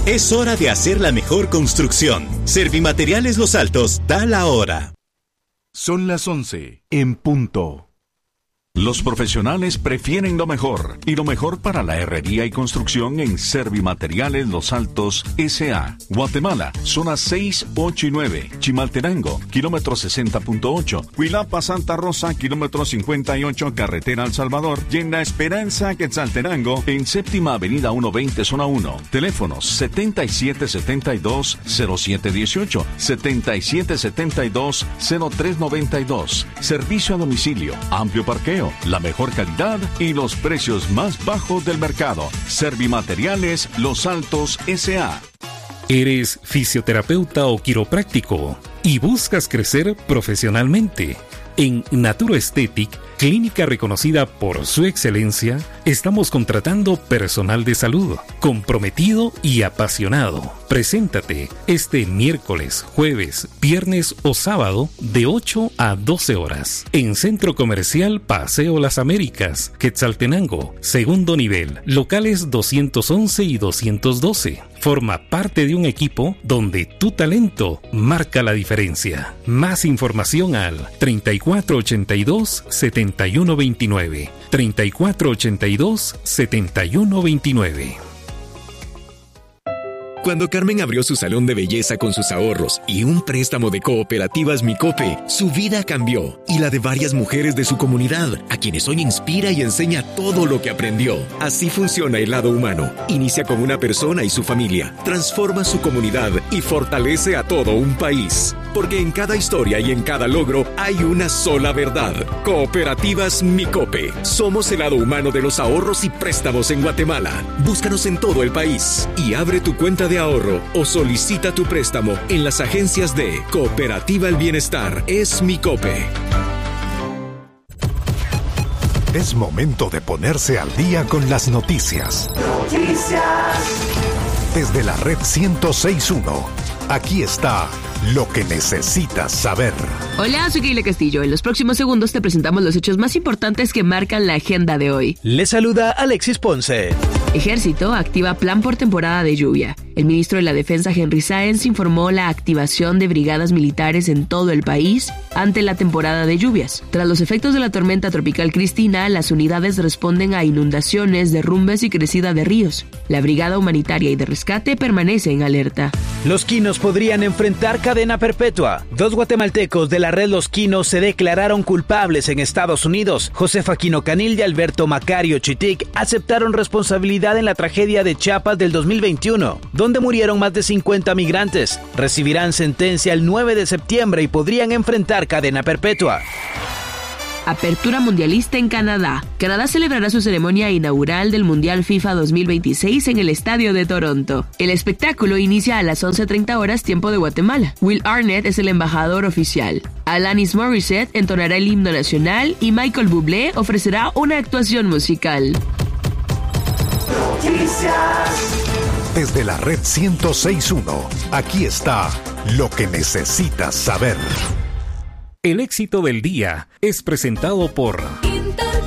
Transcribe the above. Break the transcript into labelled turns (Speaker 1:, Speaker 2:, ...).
Speaker 1: Es hora de hacer la mejor construcción. Servimateriales Los Altos da la hora.
Speaker 2: Son las 11 en punto.
Speaker 3: Los profesionales prefieren lo mejor, y lo mejor para la herrería y construcción en Servimateriales Los Altos S.A. Guatemala, zonas 6, 8 y 9. Chimaltenango, kilómetro 60.8. Huilapa, Santa Rosa, kilómetro 58, carretera El Salvador. Y en La Esperanza, Quetzaltenango, en Séptima Avenida 120, zona 1. Teléfonos 7772-0718, 7772-0392. Servicio a domicilio, amplio parqueo, la mejor calidad y los precios más bajos del mercado. Servimateriales Los Altos S.A.
Speaker 4: ¿Eres fisioterapeuta o quiropráctico y buscas crecer profesionalmente? En Naturo Aesthetic, clínica reconocida por su excelencia, estamos contratando personal de salud, comprometido y apasionado. Preséntate este miércoles, jueves, viernes o sábado de 8 a 12 horas en Centro Comercial Paseo Las Américas, Quetzaltenango, segundo nivel, locales 211 y 212. Forma parte de un equipo donde tu talento marca la diferencia. Más información al 3482-7129. 3482-7129.
Speaker 5: Cuando Carmen abrió su salón de belleza con sus ahorros y un préstamo de Cooperativas Micope, su vida cambió y la de varias mujeres de su comunidad, a quienes hoy inspira y enseña todo lo que aprendió. Así funciona el lado humano. Inicia con una persona y su familia, transforma su comunidad y fortalece a todo un país. Porque en cada historia y en cada logro hay una sola verdad. Cooperativas Micope. Somos el lado humano de los ahorros y préstamos en Guatemala. Búscanos en todo el país y abre tu cuenta de ahorro o solicita tu préstamo en las agencias de Cooperativa El Bienestar. Es Micope.
Speaker 6: Es momento de ponerse al día con las noticias. Desde la red 106.1, aquí está lo que necesitas saber.
Speaker 7: Hola, soy Keila Castillo. En los próximos segundos te presentamos los hechos más importantes que marcan la agenda de hoy.
Speaker 8: Le saluda Alexis Ponce.
Speaker 7: Ejército activa plan por temporada de lluvia. El ministro de la Defensa, Henry Sáenz, informó la activación de brigadas militares en todo el país ante la temporada de lluvias. Tras los efectos de la tormenta tropical Cristina, las unidades responden a inundaciones, derrumbes y crecida de ríos. La Brigada Humanitaria y de Rescate permanece en alerta.
Speaker 8: Los Quinos podrían enfrentar cadena perpetua. 2 guatemaltecos de la red Los Quinos se declararon culpables en Estados Unidos. Josefa Quino Canil y Alberto Macario Chitic aceptaron responsabilidad en la tragedia de Chiapas del 2021, donde murieron más de 50 migrantes. Recibirán sentencia el 9 de septiembre y podrían enfrentar cadena perpetua.
Speaker 7: Apertura mundialista en Canadá. Canadá celebrará su ceremonia inaugural del Mundial FIFA 2026 en el Estadio de Toronto. El espectáculo inicia a las 11:30 horas tiempo de Guatemala. Will Arnett es el embajador oficial. Alanis Morissette entonará el himno nacional y Michael Bublé ofrecerá una actuación musical.
Speaker 6: Desde la red 106.1, aquí está lo que necesitas saber.
Speaker 4: El éxito del día es presentado por